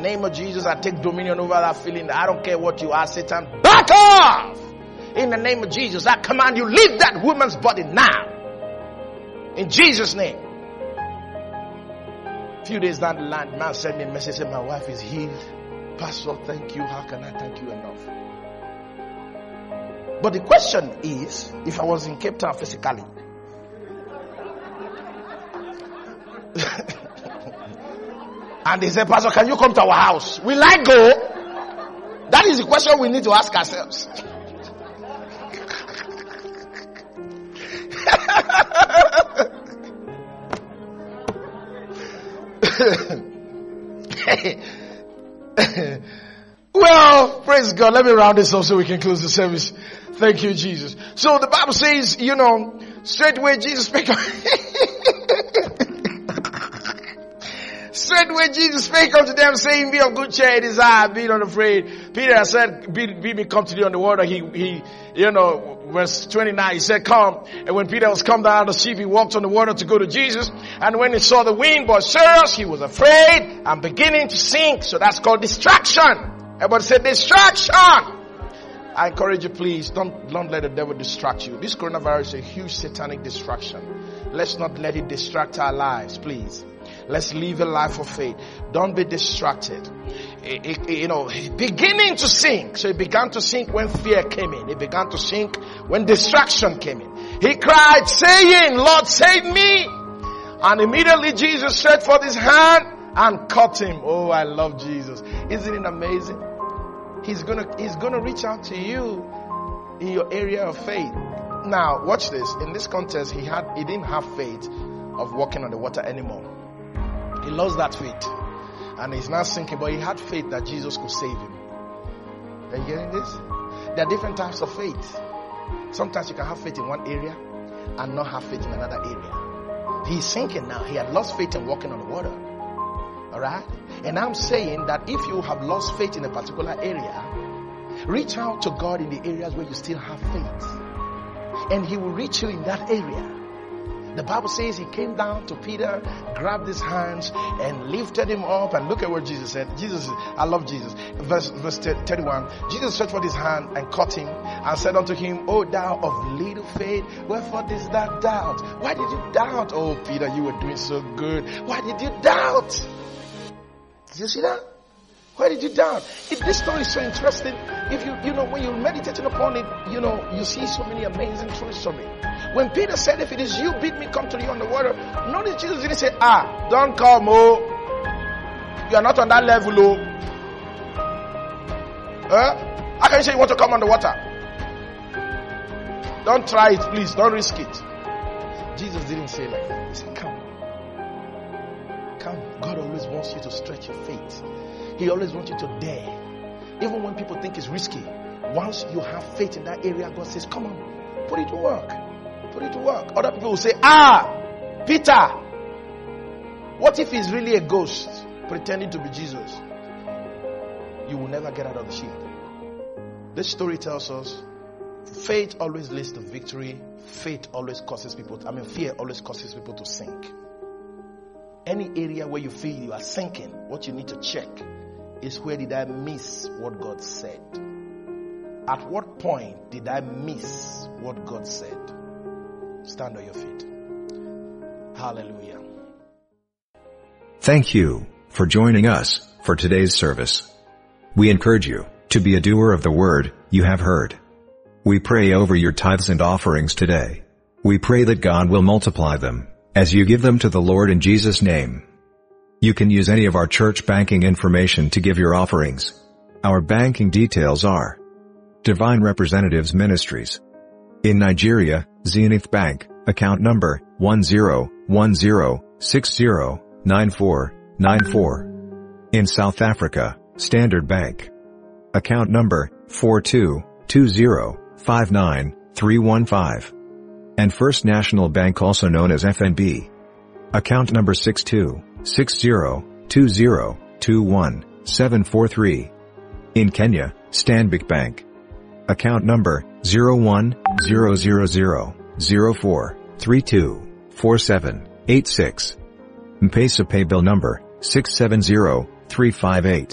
name of Jesus, I take dominion over that feeling. I don't care what you are, Satan. Back off! In the name of Jesus, I command you, leave that woman's body now. In Jesus' name. A few days down the line, the man sent me a message, said, my wife is healed. Pastor, thank you. How can I thank you enough? But the question is, if I was in Cape Town physically, and they said, Pastor, can you come to our house? Will I go? That is the question we need to ask ourselves. Well, praise God. Let me round this up so we can close the service. Thank you, Jesus. So the Bible says, straightway Jesus spake. Straightway Jesus spake unto them, saying, be of good cheer, it is I, be not afraid. Peter said, bid me come to thee on the water. Verse 29, he said, come. And when Peter was come down out of the ship, he walked on the water to go to Jesus. And when he saw the wind boisterous, he was afraid and beginning to sink. So that's called distraction. Everybody said distraction. I encourage you, please, don't let the devil distract you. This coronavirus is a huge satanic distraction. Let's not let it distract our lives, please. Let's live a life of faith. Don't be distracted. Beginning to sink. So it began to sink when fear came in. It began to sink when distraction came in. He cried, saying, Lord, save me. And immediately Jesus stretched forth his hand and caught him. Oh, I love Jesus. Isn't it amazing? He's gonna reach out to you in your area of faith. Now, watch this. In this context, he didn't have faith of walking on the water anymore. He lost that faith. And he's now sinking, but he had faith that Jesus could save him. Are you getting this? There are different types of faith. Sometimes you can have faith in one area and not have faith in another area. He's sinking now. He had lost faith in walking on the water. Alright? And I'm saying that if you have lost faith in a particular area, reach out to God in the areas where you still have faith. And he will reach you in that area. The Bible says he came down to Peter, grabbed his hands and lifted him up. And look at what Jesus said. I love Jesus. Verse 31. Jesus stretched forth his hand and caught him and said unto him, O thou of little faith, wherefore didst thou doubt? Why did you doubt? Oh, Peter, you were doing so good. Why did you doubt? Did you see that? Why did you doubt? This story is so interesting. If when you're meditating upon it, you see so many amazing truths from it. When Peter said, if it is you, bid me come to you on the water, notice Jesus didn't say, don't come, oh. You are not on that level, oh. How can you say you want to come on the water? Don't try it, please. Don't risk it. Jesus didn't say like that. He said, come. Come. God always wants you to stretch your faith. He always wants you to dare. Even when people think it's risky, once you have faith in that area, God says, come on, put it to work. Put it to work. Other people will say, Peter, what if he's really a ghost pretending to be Jesus? You will never get out of the ship. This story tells us faith always leads to victory. Fear always causes people to sink. Any area where you feel you are sinking, what you need to check is, where did I miss what God said? At what point did I miss what God said? Stand on your feet. Hallelujah. Thank you for joining us for today's service. We encourage you to be a doer of the word you have heard. We pray over your tithes and offerings today. We pray that God will multiply them as you give them to the Lord in Jesus' name. You can use any of our church banking information to give your offerings. Our banking details are: Divine Representatives Ministries. In Nigeria, Zenith Bank, account number 1010609494. In South Africa, Standard Bank, account number 4220593115. And First National Bank, also known as FNB, account number 626020212743. In Kenya, Stanbic Bank, account number 010004324786. M-Pesa paybill number 670358.